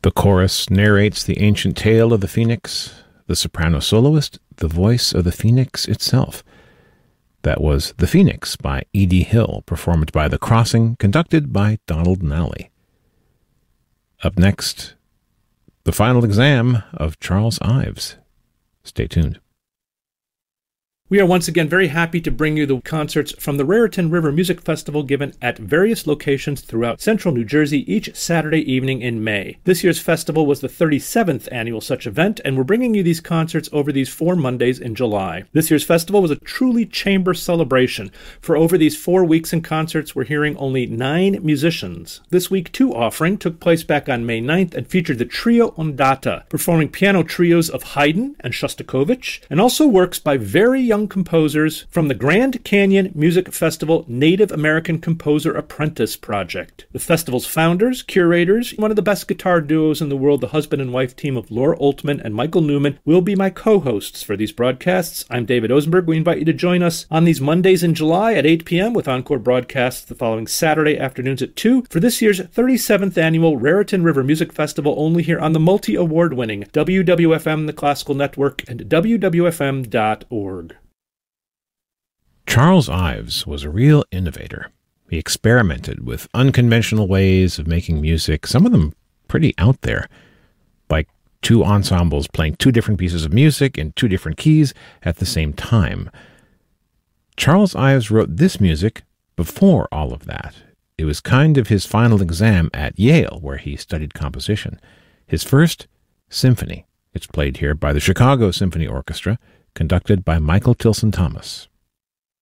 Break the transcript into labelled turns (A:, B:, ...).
A: The chorus narrates the ancient tale of the phoenix, the soprano soloist, the voice of the phoenix itself. That was The Phoenix by Edie Hill, performed by The Crossing, conducted by Donald Nally. Up next, the final exam of Charles Ives. Stay tuned.
B: We are once again very happy to bring you the concerts from the Raritan River Music Festival given at various locations throughout central New Jersey each Saturday evening in May. This year's festival was the 37th annual such event, and we're bringing you these concerts over these 4 Mondays in July. This year's festival was a truly chamber celebration. For over these 4 weeks in concerts, we're hearing only 9 musicians. This week 2 offering took place back on May 9th and featured the Trio Ondata, performing piano trios of Haydn and Shostakovich, and also works by very young composers from the Grand Canyon Music Festival Native American Composer Apprentice Project. The festival's founders, curators, one of the best guitar duos in the world, the husband and wife team of Laura Oltman and Michael Newman, will be my co-hosts for these broadcasts. I'm David Osenberg. We invite you to join us on these Mondays in July at 8 p.m. with encore broadcasts the following Saturday afternoons at 2 for this year's 37th annual Raritan River Music Festival, only here on the multi-award-winning WWFM, the Classical Network, and WWFM.org.
A: Charles Ives was a real innovator. He experimented with unconventional ways of making music, some of them pretty out there, like 2 ensembles playing 2 different pieces of music in 2 different keys at the same time. Charles Ives wrote this music before all of that. It was kind of his final exam at Yale, where he studied composition. His first symphony. It's played here by the Chicago Symphony Orchestra, conducted by Michael Tilson Thomas.